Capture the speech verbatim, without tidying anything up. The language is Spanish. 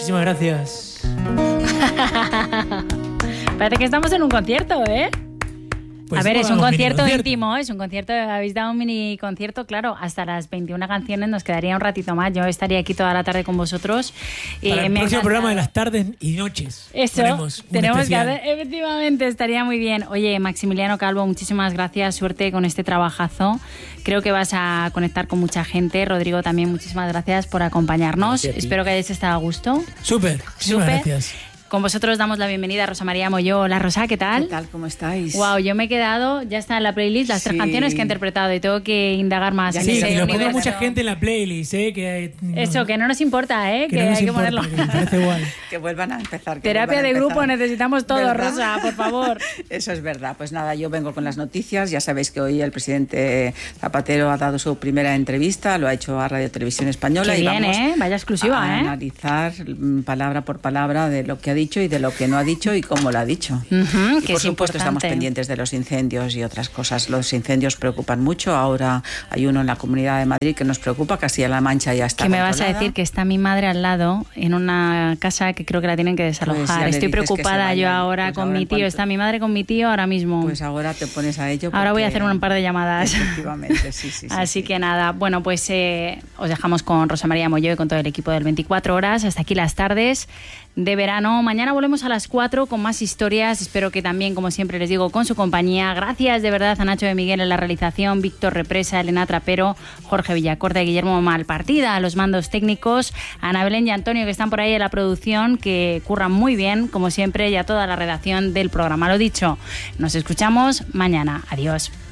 Muchísimas gracias. Parece que estamos en un concierto, ¿eh? Pues a ver, es un concierto mini-concierto. íntimo, es un concierto, habéis dado un mini concierto, claro, hasta las veintiuna canciones nos quedaría un ratito más. Yo estaría aquí toda la tarde con vosotros. Y Para el me ha próximo encantado. programa de las tardes y noches. Eso, ponemos un tenemos especial. que hacer, efectivamente, estaría muy bien. Oye, Maximiliano Calvo, muchísimas gracias, suerte con este trabajazo. Creo que vas a conectar con mucha gente. Rodrigo, también muchísimas gracias por acompañarnos. Gracias a ti. Espero que hayáis estado a gusto. Súper, muchísimas Súper. gracias. Con vosotros damos la bienvenida a Rosa María Molló. Hola, Rosa, ¿qué tal? ¿Qué tal? ¿Cómo estáis? Wow, yo me he quedado, ya está en la playlist, las tres Sí. canciones que he interpretado y tengo que indagar más Ya en Sí, ese que lo ponga universo. mucha gente en la playlist, ¿eh? Que, no- Eso, que no nos importa, ¿eh? Que, que no nos hay que importa, ponerlo. que me parece igual. Que vuelvan a empezar. que Terapia vuelvan a de empezar. grupo necesitamos todo, ¿Verdad? Rosa, por favor. Eso es verdad. Pues nada, yo vengo con las noticias. Ya sabéis que hoy el presidente Zapatero ha dado su primera entrevista, lo ha hecho a Radio Televisión Española. Qué y bien, vamos ¿eh? Vaya exclusiva, a ¿eh? analizar mm, palabra por palabra de lo que ha dicho y de lo que no ha dicho y cómo lo ha dicho. Ujú, Y que por es supuesto estamos importante. pendientes de los incendios y otras cosas. Los incendios preocupan mucho. Ahora hay uno en la Comunidad de Madrid que nos preocupa. Castilla-La Mancha ya está Que me vas a controlada. decir que está mi madre al lado en una casa que creo que la tienen que desalojar. Pues ya le Estoy dices que se preocupada vayan. yo ahora Pues con ahora mi en tío. cuanto- Está mi madre con mi tío ahora mismo. Pues ahora te pones a ello. Ahora voy a porque- hacer un par de llamadas. Efectivamente, sí, sí. sí, Así sí. que nada, bueno, pues eh, os dejamos con Rosa María Molló y con todo el equipo del veinticuatro horas. Hasta aquí las tardes de verano. Mañana volvemos a las cuatro con más historias. Espero que también, como siempre les digo, con su compañía. Gracias de verdad a Nacho de Miguel en la realización, Víctor Represa, Elena Trapero, Jorge Villacorta y Guillermo Malpartida a los mandos técnicos, a Ana Belén y Antonio que están por ahí en la producción, que curran muy bien, como siempre, y a toda la redacción del programa. Lo dicho, nos escuchamos mañana. Adiós.